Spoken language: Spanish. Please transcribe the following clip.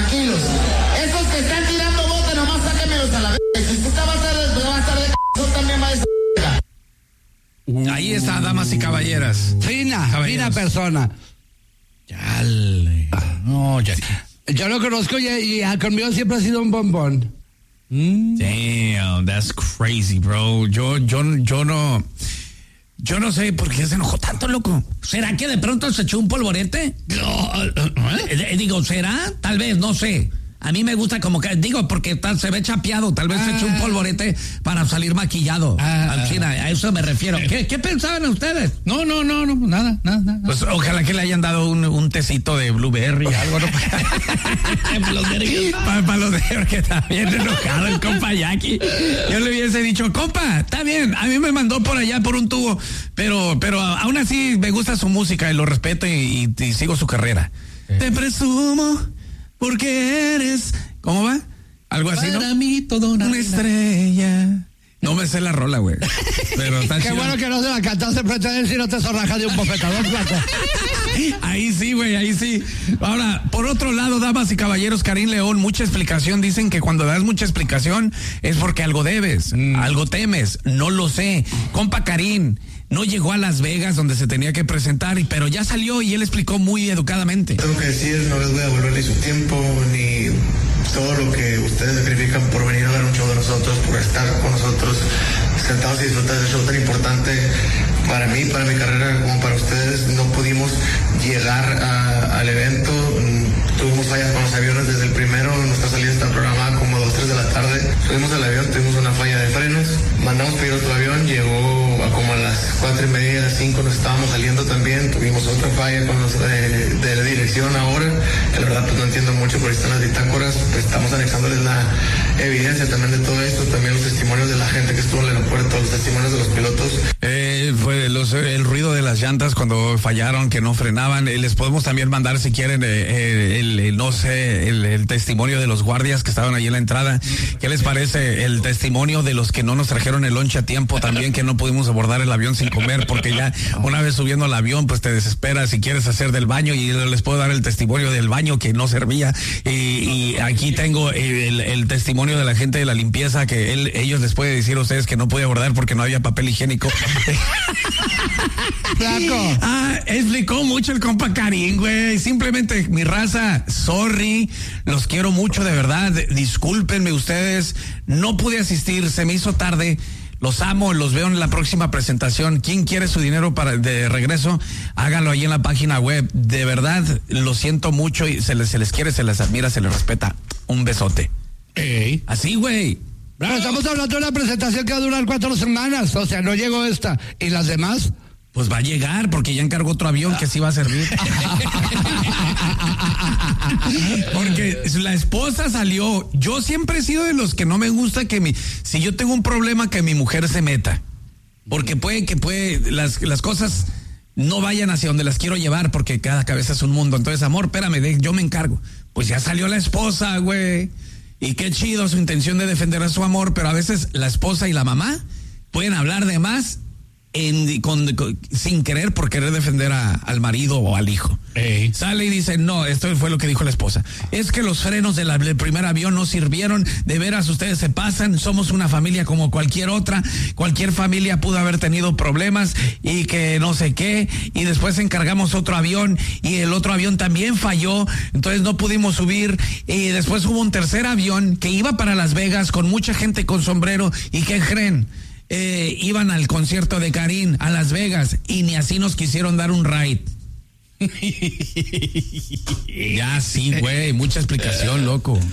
tranquilos. Esos que están tirando bote, nomás sáquenmelos a la verga. Y si usted va a estar de también va a estar. Ahí está, damas y caballeras. Fina persona. Chale. No, ya. Yo lo conozco y conmigo siempre ha sido un bombón. Damn, that's crazy, bro. Yo no sé por qué se enojó tanto, loco. ¿Será que de pronto se echó un polvorete? Digo, ¿será? Tal vez, no sé. A mí me gusta como que, digo, porque se ve chapeado, tal vez se echó un polvorete para salir maquillado. A eso me refiero. ¿Qué pensaban ustedes? No, nada. Pues ojalá que le hayan dado un tecito de blueberry, algo, ¿no? Para los de que también enojado el compa Jackie. Yo le hubiese dicho, compa, está bien, a mí me mandó por allá por un tubo, pero aún así me gusta su música y lo respeto y sigo su carrera. Te presumo porque eres, ¿cómo va? Algo así, ¿no? Para mí todo una estrella. No me sé la rola, güey. Pero está Qué bueno que no se la cantaste frente a él si no te zorrajas de un bofetador, flaco. Ahí sí, güey, ahí sí. Ahora, por otro lado, damas y caballeros, Karim León, mucha explicación. Dicen que cuando das mucha explicación es porque algo debes, algo temes. No lo sé. Compa Karim no llegó a Las Vegas donde se tenía que presentar, pero ya salió y él explicó muy educadamente. Tengo que decir, no les voy a devolver ni su tiempo, ni todo lo que ustedes sacrifican por venir a ver un show de nosotros, por estar con nosotros, sentados y disfrutar de ese show tan importante para mí, para mi carrera, como para ustedes. No pudimos llegar al evento, tuvimos fallas con los aviones desde el primero, nuestra salida está programada como 2, 3 de la tarde. Subimos al avión, tuvimos una falla de frenos, mandamos pedir otro avión, llegó como a las 4:30, 5 nos estábamos saliendo también, tuvimos otra falla con los de la dirección ahora, que la verdad pues no entiendo mucho, pero están las bitácoras, pues estamos anexándoles la evidencia también de todo esto, también los testimonios de la gente que estuvo en el aeropuerto, los testimonios de los pilotos. Fue el ruido de las llantas cuando fallaron, que no frenaban. Les podemos también mandar, si quieren, el testimonio de los guardias que estaban ahí en la entrada. ¿Qué les parece el testimonio de los que no nos trajeron el lonche a tiempo también, que no pudimos abordar el avión sin comer, porque ya una vez subiendo al avión pues te desesperas y quieres hacer del baño, y les puedo dar el testimonio del baño que no servía, y aquí tengo el testimonio de la gente de la limpieza, que ellos les puede decir a ustedes que no puede abordar porque no había papel higiénico. Flaco. Explicó mucho el compa Karim, güey. Simplemente, mi raza, sorry, los quiero mucho, de verdad, discúlpenme ustedes, no pude asistir, se me hizo tarde. Los amo, los veo en la próxima presentación. ¿Quién quiere su dinero de regreso? Háganlo ahí en la página web. De verdad, lo siento mucho y se les quiere, se les admira, se les respeta. Un besote. Así, güey. Bueno, estamos hablando de una presentación que va a durar 4 semanas. O sea, no llegó esta. ¿Y las demás? Pues va a llegar, porque ya encargó otro avión que sí va a servir. Porque la esposa salió. Yo siempre he sido de los que no me gusta si yo tengo un problema, que mi mujer se meta. Porque las cosas no vayan hacia donde las quiero llevar, porque cada cabeza es un mundo. Entonces, amor, espérame, yo me encargo. Pues ya salió la esposa, güey. Y qué chido su intención de defender a su amor, pero a veces la esposa y la mamá pueden hablar de más sin querer, por querer defender al marido o al hijo. Sale y dice, no, esto fue lo que dijo la esposa. Es que los frenos del primer avión no sirvieron, de veras ustedes se pasan, somos una familia como cualquier otra, cualquier familia pudo haber tenido problemas y que no sé qué, y después encargamos otro avión y el otro avión también falló, entonces no pudimos subir, y después hubo un tercer avión que iba para Las Vegas con mucha gente con sombrero, y ¿qué creen? Iban al concierto de Karim a Las Vegas y ni así nos quisieron dar un ride. Ya sí, güey, mucha explicación, loco.